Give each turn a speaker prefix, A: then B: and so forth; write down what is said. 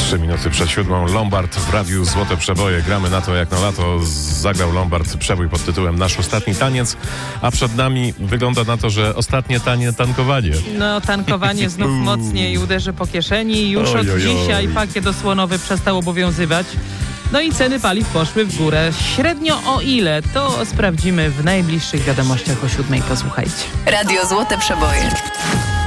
A: 3 minuty przed 7. Lombard w radiu Złote Przeboje. Gramy na to jak na lato. Zagrał Lombard przebój pod tytułem Nasz ostatni taniec, a przed nami wygląda na to, że ostatnie tankowanie.
B: No, tankowanie znów mocniej uderzy po kieszeni. Już od dzisiaj pakiet osłonowy przestał obowiązywać. No i ceny paliw poszły w górę. Średnio o ile? To sprawdzimy w najbliższych wiadomościach o 7. Posłuchajcie.
C: Radio Złote Przeboje.